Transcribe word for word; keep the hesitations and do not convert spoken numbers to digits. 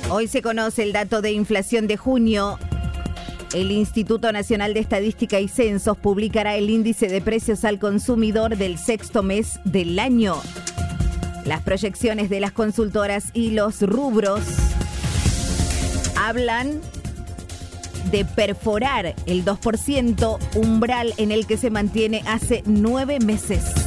Hoy se conoce el dato de inflación de junio. El Instituto Nacional de Estadística y Censos publicará el índice de precios al consumidor del sexto mes del año. Las proyecciones de las consultoras y los rubros hablan de perforar el dos por ciento, umbral en el que se mantiene hace nueve meses.